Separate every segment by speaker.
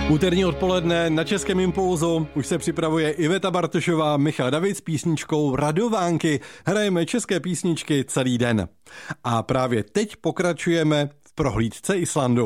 Speaker 1: Úterní odpoledne na Českém impulzu už se připravuje Iveta Bartošová, Michal David s písničkou Radovánky. Hrajeme české písničky celý den. A právě teď pokračujeme v prohlídce Islandu.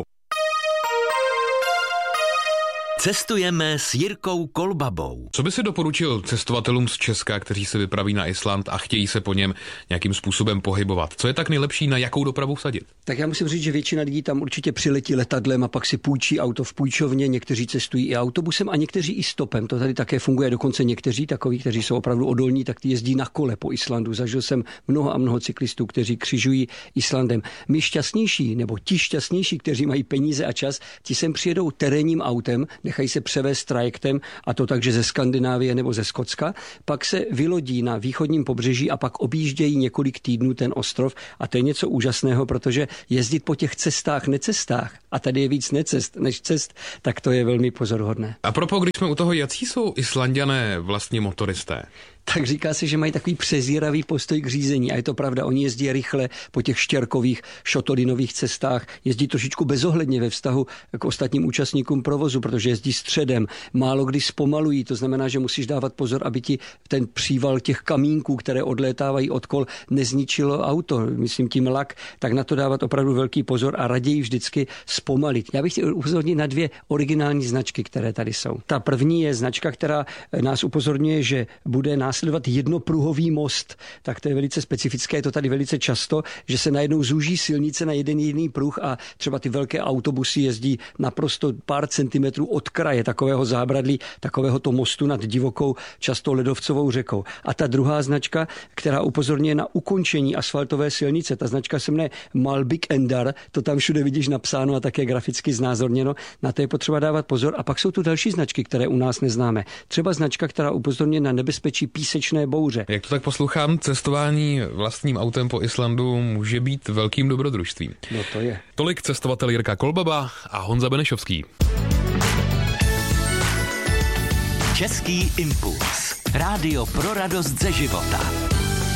Speaker 2: Cestujeme s Jirkou Kolbabou.
Speaker 3: Co by si doporučil cestovatelům z Česka, kteří se vypraví na Island a chtějí se po něm nějakým způsobem pohybovat? Co je tak nejlepší, na jakou dopravu vsadit?
Speaker 4: Tak já musím říct, že většina lidí tam určitě přiletí letadlem a pak si půjčí auto v půjčovně, někteří cestují i autobusem a někteří i stopem. To tady také funguje, dokonce někteří takoví, kteří jsou opravdu odolní, tak ty jezdí na kole po Islandu. Zažil jsem mnoho a mnoho cyklistů, kteří křižují Islandem. My šťastnější, nebo ti šťastnější, kteří mají peníze a čas, ti sem přijedou terénním autem, nechají se převést trajektem, a to takže ze Skandinávie nebo ze Skotska, pak se vylodí na východním pobřeží a pak objíždějí několik týdnů ten ostrov a to je něco úžasného, protože jezdit po těch cestách, necestách, a tady je víc necest než cest, tak to je velmi pozoruhodné.
Speaker 3: A propos, když jsme u toho, jací jsou Islanďané vlastně motoristé?
Speaker 4: Tak říká se, že mají takový přezíravý postoj k řízení a je to pravda, oni jezdí rychle po těch štěrkových šotolinových cestách, jezdí trošičku bezohledně ve vztahu k ostatním účastníkům provozu, protože jezdí středem, málo kdy zpomalují, to znamená, že musíš dávat pozor, aby ti ten příval těch kamínků, které odlétávají od kol, nezničilo auto, myslím tím lak, tak na to dávat opravdu velký pozor a raději vždycky zpomalit. Já bych chtěl upozornit na dvě originální značky, které tady jsou. Ta první je značka, která nás upozorňuje, že bude následovat jednopruhový most, tak to je velice specifické, je to tady velice často, že se najednou zúží silnice na jeden jediný pruh a třeba ty velké autobusy jezdí naprosto pár centimetrů od kraje takového zábradlí, takovéhoto mostu nad divokou, často ledovcovou řekou. A ta druhá značka, která upozorňuje na ukončení asfaltové silnice, ta značka se jmenuje Malbik Endar, to tam všude vidíš napsáno a také graficky znázorněno, na to je potřeba dávat pozor. A pak jsou tu další značky, které u nás neznáme. Třeba značka, která upozorňuje na nebezpečí písečné bouře.
Speaker 3: Jak to tak poslouchám, cestování vlastním autem po Islandu může být velkým dobrodružstvím.
Speaker 4: No to je.
Speaker 3: Tolik cestovatel Jirka Kolbaba a Honza Benešovský.
Speaker 2: Český impuls. Rádio pro radost ze života.